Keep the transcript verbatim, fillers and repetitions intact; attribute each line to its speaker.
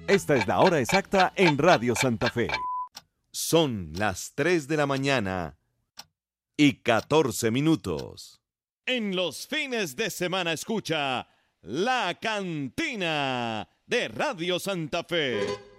Speaker 1: Esta es la hora exacta en Radio Santa Fe. Son las tres de la mañana y catorce minutos. En los fines de semana escucha La Cantina de Radio Santa Fe.